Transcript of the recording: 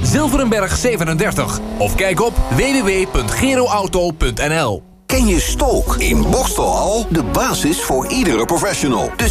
Zilverenberg 37. Of kijk op www.geroauto.nl. Ken je Stolk? In Boxtel al de basis voor iedere professional. Dus